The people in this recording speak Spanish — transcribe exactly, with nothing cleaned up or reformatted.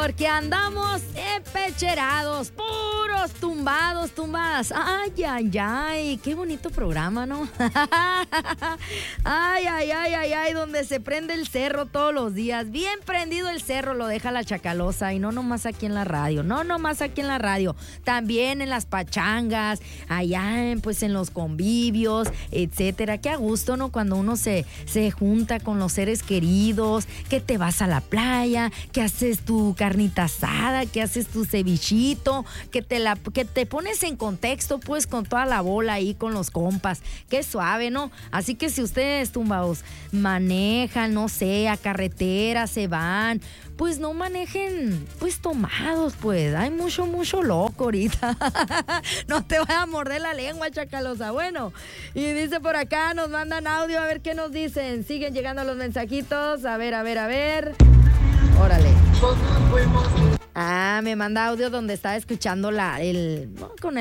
porque andamos empecherados, puros tumbados, tumbadas. Ay, ay, ay, qué bonito programa, ¿no? Ay, ay, ay, ay, ay, donde se prende el cerro todos los días. Bien prendido el cerro lo deja la Chacalosa, y no nomás aquí en la radio, no nomás aquí en la radio, también en las pachangas, allá en, pues en los convivios, etcétera. Qué a gusto, ¿no? Cuando uno se, se junta con los seres queridos, que te vas a la playa, que haces tu carnita asada, que haces tu cevichito, que te la, que te pones en contexto, pues, con toda la bola ahí, con los compas. Qué suave, ¿no? Así que si ustedes, tumbados, manejan, no sé, a carretera, se van, pues no manejen, pues, tomados, pues. Hay mucho, mucho loco ahorita. No te vayas a morder la lengua, Chacalosa. Bueno, y dice por acá, nos mandan audio, a ver qué nos dicen. Siguen llegando los mensajitos. A ver, a ver, a ver. Órale. Ah, me manda audio donde estaba escuchando la, el, no, con el